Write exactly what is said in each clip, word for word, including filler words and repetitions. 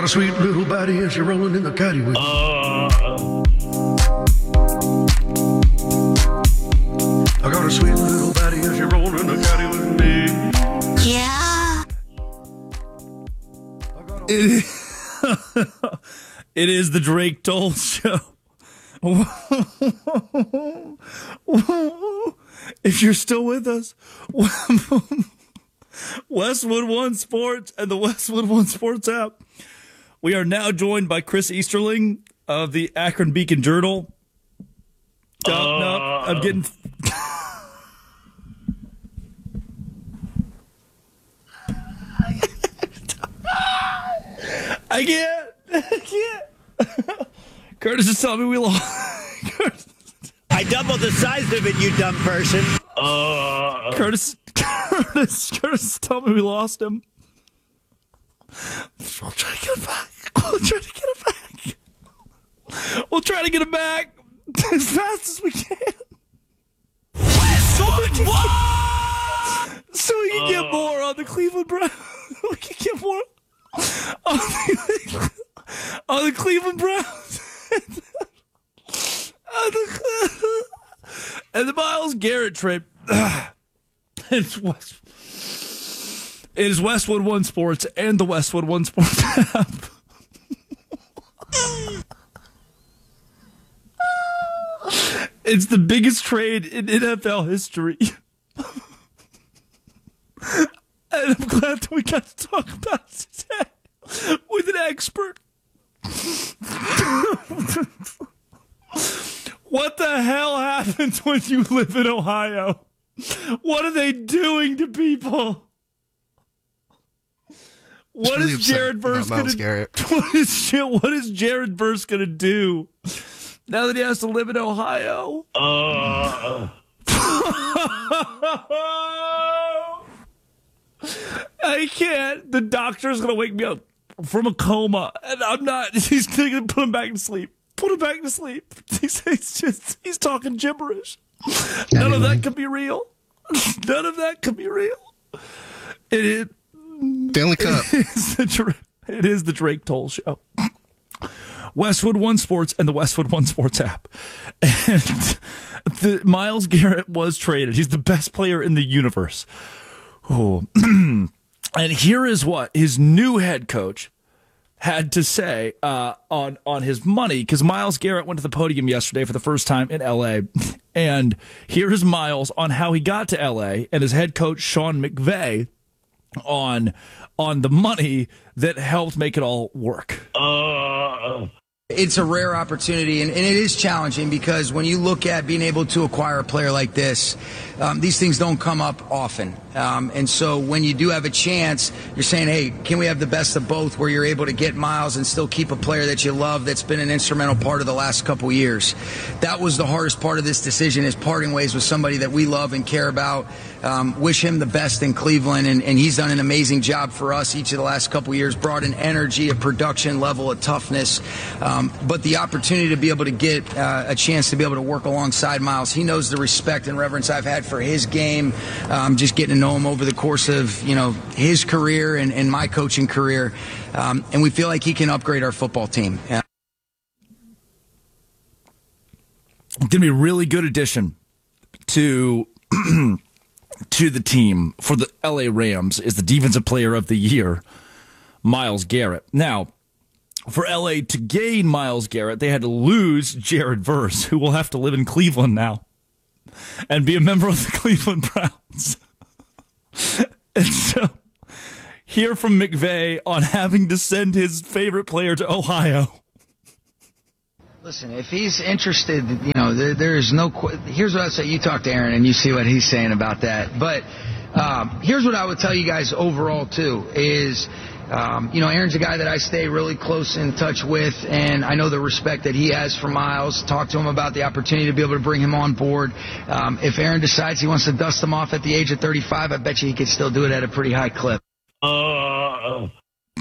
a sweet little body and she's rolling in the caddy with me. Uh, I got a sweet little body and she's rolling in the caddy with me. Yeah. It is, it is the Drake Toll Show. If you're still with us, Westwood One Sports and the Westwood One Sports app. We are now joined by Chris Easterling of the Akron Beacon Journal. Uh, no, I'm getting. I can't. I can't. Curtis is telling me we lost. I doubled the size of it, you dumb person. Uh, Curtis, Curtis, Curtis is telling me we lost him. We'll try to get him back. We'll try to get him back. We'll try to get him back as fast as we can. So we can get, so we can uh, get more on the Cleveland Browns. We can get more on the, on the Cleveland Browns. and, the, and the Myles Garrett trade. It's West. It is Westwood One Sports and the Westwood One Sports app. It's the biggest trade in N F L history. And I'm glad that we got to talk about it today with an expert. What the hell happens when you live in Ohio? What are they doing to people? What really is Jared Verse going to do? What is, what is Jared Verse going to do now that he has to live in Ohio? Uh. I can't. The doctor's going to wake me up from a coma, and I'm not. He's going to put him back to sleep. Put him back to sleep. He's, he's just, he's talking gibberish. None anyway. of that could be real. None of that could be real. It is. Stanley Cup. It is, the, it is the Drake Toll Show. Westwood One Sports and the Westwood One Sports app. And the Myles Garrett was traded. He's the best player in the universe. Oh. And here is what his new head coach had to say uh, on, on his money, because Myles Garrett went to the podium yesterday for the first time in L A. And here is Myles on how he got to L A and his head coach, Sean McVay, on on the money that helped make it all work. Uh, it's a rare opportunity, and, and it is challenging because when you look at being able to acquire a player like this, um, these things don't come up often. Um, and so when you do have a chance, you're saying, hey, can we have the best of both where you're able to get Myles and still keep a player that you love that's been an instrumental part of the last couple years? That was the hardest part of this decision, is parting ways with somebody that we love and care about. Um, wish him the best in Cleveland, and, and he's done an amazing job for us each of the last couple years, brought an energy, a production level, a toughness. Um, but the opportunity to be able to get uh, a chance to be able to work alongside Myles, he knows the respect and reverence I've had for his game, um, just getting to know him over the course of, you know, his career and, and my coaching career. Um, and we feel like he can upgrade our football team. Yeah. Going to be a really good addition to to the team for the L A Rams is the defensive player of the year, Myles Garrett. Now, for L A to gain Myles Garrett, they had to lose Jared Verse, who will have to live in Cleveland now and be a member of the Cleveland Browns. And so, hear from McVay on having to send his favorite player to Ohio. Listen, if he's interested, you know, there, there is no. Here's what I say: you talk to Aaron and you see what he's saying about that. But um, here's what I would tell you guys overall too: is um, you know, Aaron's a guy that I stay really close in touch with, and I know the respect that he has for Myles. Talk to him about the opportunity to be able to bring him on board. Um, if Aaron decides he wants to dust him off at the age of thirty-five, I bet you he could still do it at a pretty high clip. Uh.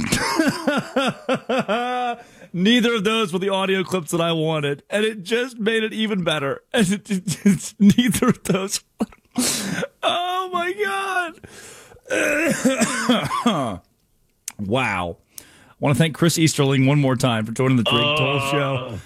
Neither of those were the audio clips that I wanted, and it just made it even better. And it, it, it's neither of those. Oh my God! Wow. want to thank Chris Easterling one more time for joining the Drake uh. Toll Show.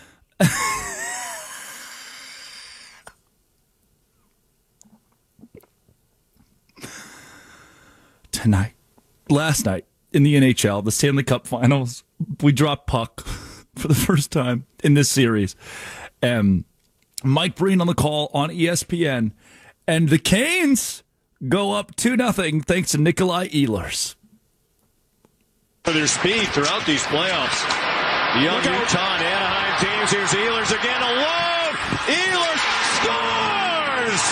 Tonight, last night in the N H L, the Stanley Cup Finals, we dropped puck for the first time in this series. Um, Mike Breen on the call on E S P N, and the Canes go up two nothing thanks to Nikolai Ehlers. For their speed throughout these playoffs. The young Utah and Anaheim teams. Here's Ehlers again alone. Ehlers scores!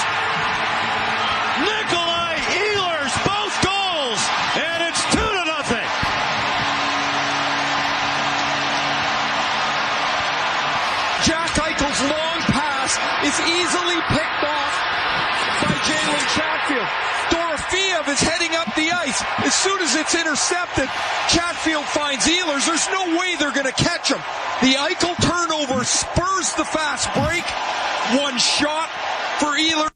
Nikolai Ehlers, both goals, and it's two to nothing. Jack Eichel's long pass is easily picked off by Jalen Chatfield. Dorofeev is heading up the ice. As soon as it's intercepted, Chatfield finds Ehlers. There's no way they're going to catch him. The Eichel turnover spurs the fast break. One shot for Ehlers.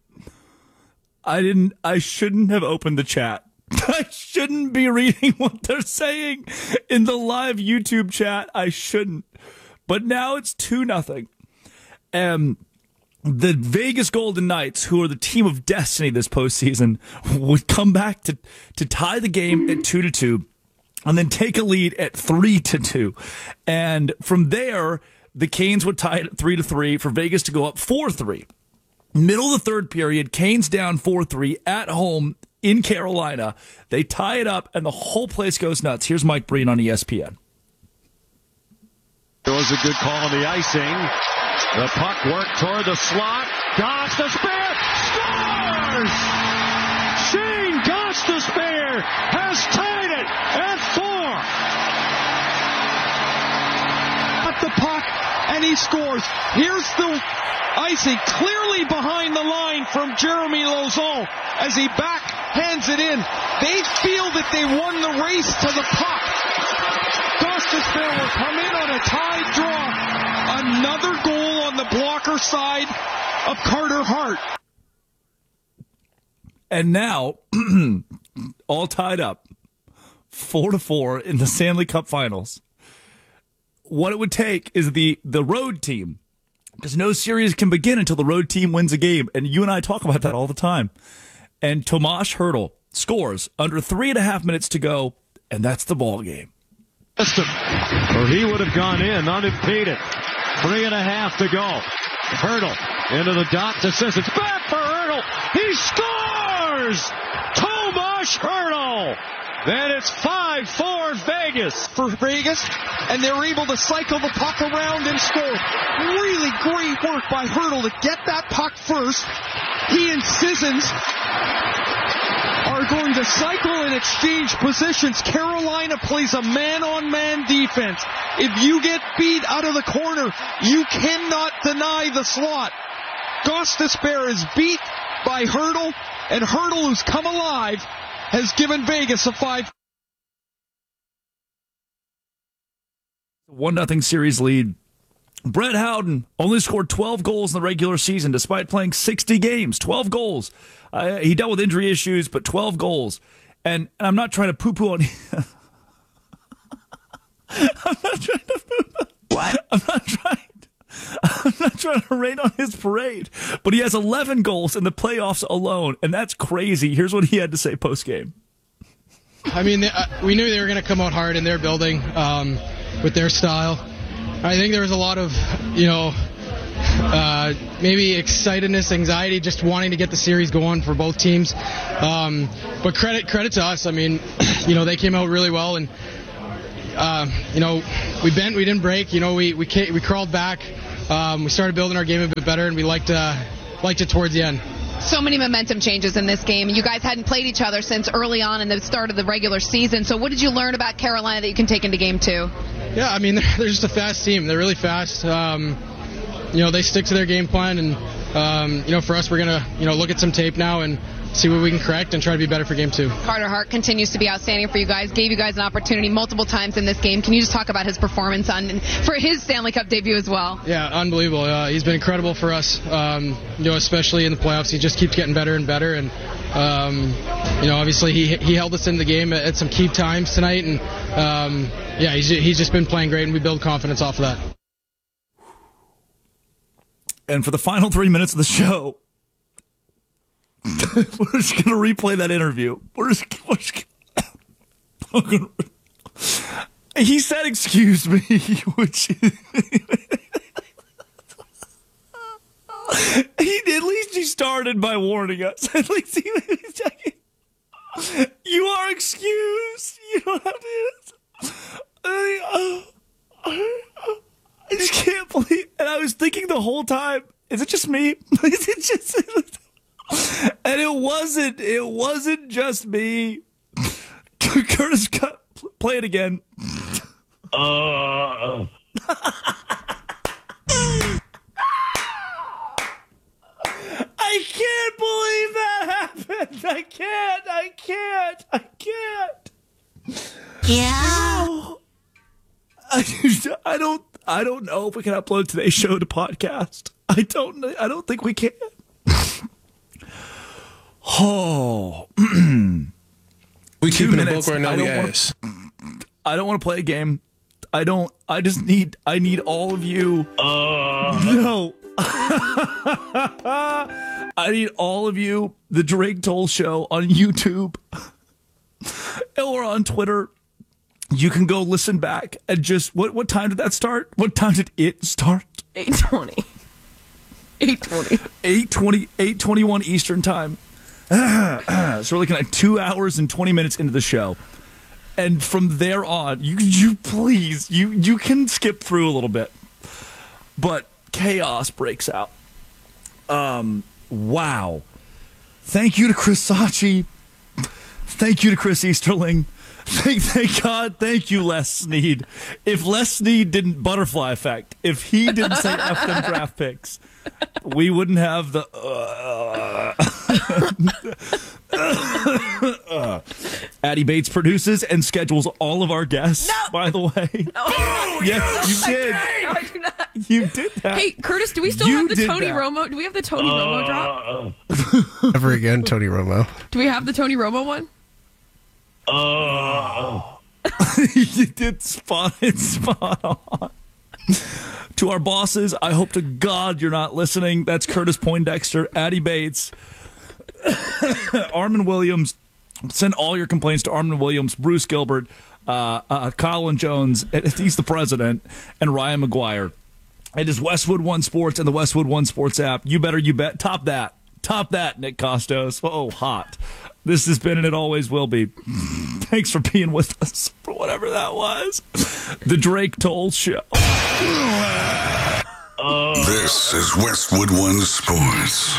I didn't. I shouldn't have opened the chat. I shouldn't be reading what they're saying in the live YouTube chat. I shouldn't. But now it's two nothing. Um, the Vegas Golden Knights, who are the team of destiny this postseason, would come back to to tie the game at two to two, and then take a lead at three to two, and from there the Canes would tie it at three to three for Vegas to go up four three. Middle of the third period, Canes down four three at home in Carolina. They tie it up, and the whole place goes nuts. Here's Mike Breen on E S P N. There was a good call on the icing. The puck worked toward the slot. Gostisbehere scores! Shane Gostisbehere has tied it at four. At the puck, and he scores. Here's the icing clearly behind the line from Jeremy Lauzon as he backhands it in. They feel that they won the race to the puck. Gostisbehere will come in on a tied draw. Another goal on the blocker side of Carter Hart. And now, all tied up, four to four in the Stanley Cup Finals. What it would take is the, the road team, because no series can begin until the road team wins a game. And you and I talk about that all the time. And Tomas Hertl scores under three and a half minutes to go, and that's the ball game. Or he would have gone in unimpeded. Three and a half to go. Hertl into the dot to Sissons. Back for Hertl. He scores! Tomas Hertl! Then it's five four Vegas. For Vegas, and they're able to cycle the puck around and score. Really great work by Hertl to get that puck first. He and Sissons are going to cycle and exchange positions. Carolina plays a man-on-man defense. If you get beat out of the corner, you cannot deny the slot. Gostisbehere is beat by Hertl, and Hertl, who's come alive, has given Vegas a five. one nothing series lead. Brett Howden only scored twelve goals in the regular season despite playing sixty games. twelve goals. Uh, he dealt with injury issues, but twelve goals. And, and I'm not trying to poo-poo on I'm not trying to poo-poo. What? I'm not trying I'm not trying to rain on his parade. But he has eleven goals in the playoffs alone, and that's crazy. Here's what he had to say post-game. I mean, uh, we knew they were going to come out hard in their building um, with their style. I think there was a lot of, you know, uh, maybe excitedness, anxiety, just wanting to get the series going for both teams. Um, but credit credit to us. I mean, you know, they came out really well, and uh, you know, we bent, we didn't break. You know, we we came, we crawled back. Um, we started building our game a bit better, and we liked uh, liked it towards the end. So many momentum changes in this game. You guys hadn't played each other since early on in the start of the regular season. So what did you learn about Carolina that you can take into game two? Yeah, I mean, they're, they're just a fast team. They're really fast. Um, you know, they stick to their game plan, and um, you know, for us, we're gonna you know look at some tape now and see what we can correct and try to be better for game two. Carter Hart continues to be outstanding for you guys. Gave you guys an opportunity multiple times in this game. Can you just talk about his performance on for his Stanley Cup debut as well? Yeah, unbelievable. Uh, he's been incredible for us. Um, you know, especially in the playoffs, he just keeps getting better and better. And um, you know, obviously he he held us in the game at, at some key times tonight. And um, yeah, he's he's just been playing great, and we build confidence off of that. And for the final three minutes of the show, we're just going to replay that interview. We're just, we're just gonna, he said, excuse me, which he at least he started by warning us. At least he was checking. You are excused. You don't have to. I, uh, I just can't believe. And I was thinking the whole time, is it just me? Is it just? And it wasn't. It wasn't just me. Curtis, cut, play it again. Uh. I can't believe that happened. I can't. I can't. I can't. Yeah. I, I don't. I don't know if we can upload today's show to podcast. I don't. I don't think we can. Oh, we keep in a book right now. Yes. I don't want to play a game. I don't. I just need. I need all of you. Uh. No. I need all of you. The Drake Toll Show on YouTube or on Twitter. You can go listen back and just what? What time did that start? What time did it start? eight twenty. eight twenty. eight twenty. eight twenty-one Eastern time. So we're looking at two hours and twenty minutes into the show, and from there on, you you please you you can skip through a little bit, but chaos breaks out. Um, wow! Thank you to Chris Sachi. Thank you to Chris Easterling. Thank, thank God. Thank you, Les Snead. If Les Snead didn't butterfly effect, if he didn't say F them draft picks, we wouldn't have the. Uh, uh, Addie Bates produces and schedules all of our guests. No. By the way, no. Yes, you did. No, I do not. You did that. Hey, Curtis, do we still You have the did Tony that. Romo? Do we have the Tony uh, Romo drop? Never again, Tony Romo. Do we have the Tony Romo one? Uh, you did spot it spot on. To our bosses, I hope to God you're not listening. That's Curtis Poindexter, Addie Bates, Armin Williams. Send all your complaints to Armin Williams, Bruce Gilbert, uh, uh, Colin Jones, he's the president, and Ryan McGuire. It is Westwood One Sports and the Westwood One Sports app. You better, you bet. Top that. Top that, Nick Costos. Oh, hot. This has been and it always will be. Thanks for being with us for whatever that was. The Drake Toll Show. Uh, this is Westwood One Sports.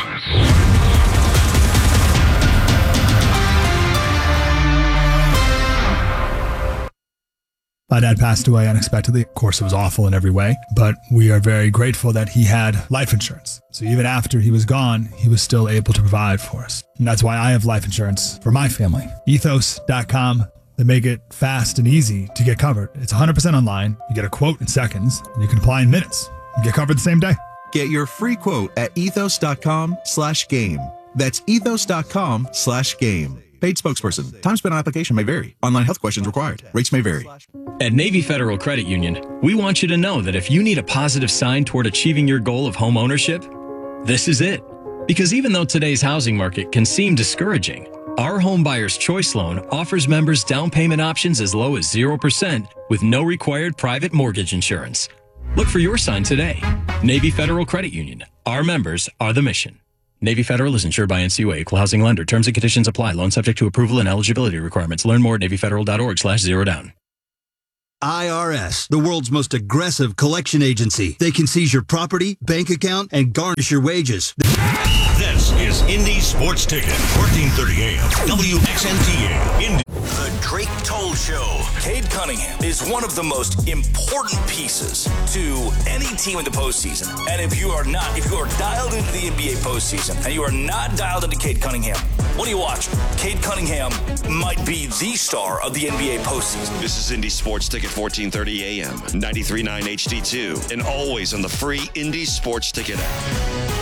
My dad passed away unexpectedly. Of course, it was awful in every way, but we are very grateful that he had life insurance. So even after he was gone, he was still able to provide for us. And that's why I have life insurance for my family. ethos dot com. They make it fast and easy to get covered. It's one hundred percent online. You get a quote in seconds, and you can apply in minutes. You get covered the same day. Get your free quote at ethos dot com slash game. That's ethos dot com slash game. Paid spokesperson. Time spent on application may vary. Online health questions required. Rates may vary. At Navy Federal Credit Union, we want you to know that if you need a positive sign toward achieving your goal of home ownership, this is it. Because even though today's housing market can seem discouraging, our Home Buyer's Choice Loan offers members down payment options as low as zero percent with no required private mortgage insurance. Look for your sign today. Navy Federal Credit Union. Our members are the mission. Navy Federal is insured by N C U A, equal housing lender. Terms and conditions apply. Loan subject to approval and eligibility requirements. Learn more at navy federal dot org slash zero down. I R S, the world's most aggressive collection agency. They can seize your property, bank account, and garnish your wages. This is Indy Sports Ticket, fourteen thirty A M, W X N T A, Indy. The Drake Toll Show. Cade Cunningham is one of the most important pieces to any team in the postseason. And if you are not, if you are dialed into the N B A postseason and you are not dialed into Cade Cunningham, What do you watch? Cade Cunningham might be the star of the N B A postseason. This is Indy Sports Ticket, fourteen thirty A M, ninety-three point nine H D two, and always on the free Indy Sports Ticket app.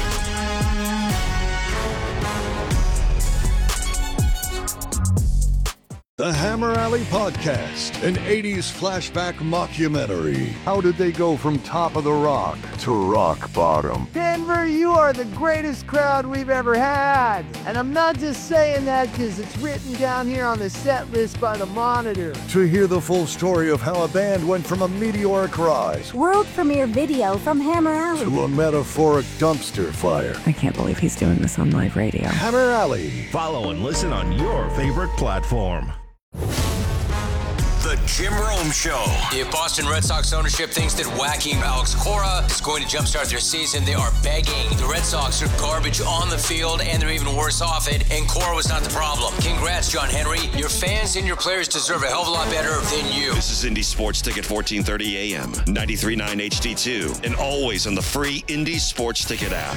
The Hammer Alley Podcast, an eighties flashback mockumentary. How did they go from top of the rock to rock bottom? Denver, you are the greatest crowd we've ever had. And I'm not just saying that because it's written down here on the set list by the Monitor. To hear the full story of how a band went from a meteoric rise, world premiere video from Hammer Alley, to a metaphoric dumpster fire. I can't believe he's doing this on live radio. Hammer Alley. Follow and listen on your favorite platform. The Jim Rome Show. If Boston Red Sox ownership thinks that whacking Alex Cora is going to jumpstart their season, they are begging. The Red Sox are garbage on the field, and they're even worse off it, and Cora was not the problem. Congrats, John Henry. Your fans and your players deserve a hell of a lot better than you. This is Indy Sports Ticket, fourteen thirty A M, ninety-three point nine H D two, and always on the free Indy Sports Ticket app.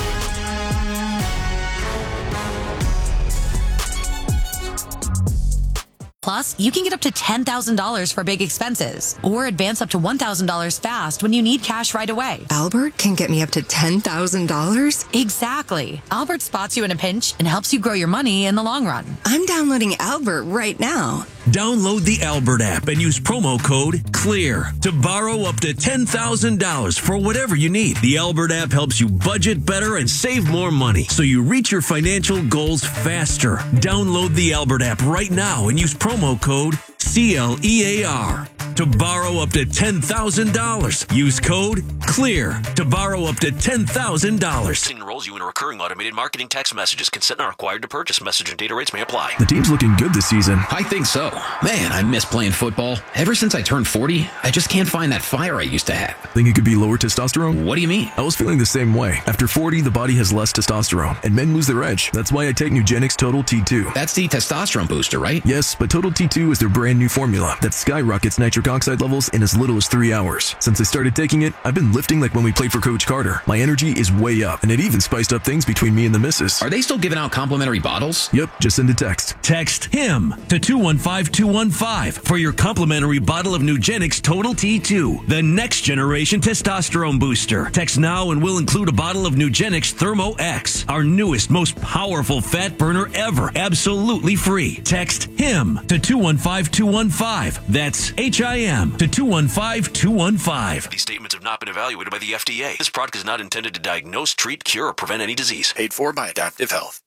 Plus, you can get up to ten thousand dollars for big expenses or advance up to one thousand dollars fast when you need cash right away. Albert can get me up to ten thousand dollars? Exactly. Albert spots you in a pinch and helps you grow your money in the long run. I'm downloading Albert right now. Download the Albert app and use promo code CLEAR to borrow up to ten thousand dollars for whatever you need. The Albert app helps you budget better and save more money so you reach your financial goals faster. Download the Albert app right now and use promo code C L E A R to borrow up to ten thousand dollars. Use code CLEAR to borrow up to ten thousand dollars. Enrolls you in a recurring automated marketing text messages. Consent not required to purchase. Message and data rates may apply. The team's looking good this season. I think so. Man, I miss playing football. Ever since I turned forty, I just can't find that fire I used to have. Think it could be lower testosterone? What do you mean? I was feeling the same way. After forty, the body has less testosterone, and men lose their edge. That's why I take Nugenix Total T two. That's the testosterone booster, right? Yes, but Total T two is their brand new formula that skyrockets nitric oxide levels in as little as three hours. Since I started taking it, I've been lifting like when we played for Coach Carter. My energy is way up, and it even spiced up things between me and the missus. Are they still giving out complimentary bottles? Yep, just send a text. Text HIM to two one five two one five for your complimentary bottle of Nugenix Total T two, the next generation testosterone booster. Text now and we'll include a bottle of Nugenix Thermo X, our newest, most powerful fat burner ever, absolutely free. Text HIM to two one five two one five. That's H I M to two one five two one five. These statements have not been evaluated by the F D A. This product is not intended to diagnose, treat, cure, or prevent any disease. Paid for by Adaptive Health.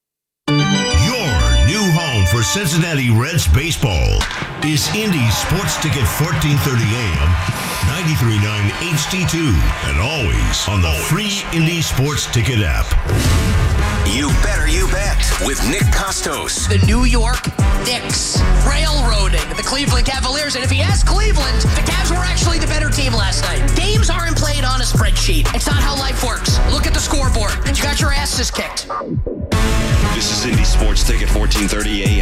Your new home for Cincinnati Reds baseball is Indy Sports Ticket, fourteen thirty A M, ninety-three point nine H D two, and always on the free Indy Sports Ticket app. You better you bet with Nick Costos. The New York Knicks railroading the Cleveland Cavaliers. And if he asks Cleveland, the Cavs were actually the better team last night. Games aren't played on a spreadsheet. It's not how life works. Look at the scoreboard. You got your asses kicked. This is Indy Sports Ticket, fourteen thirty A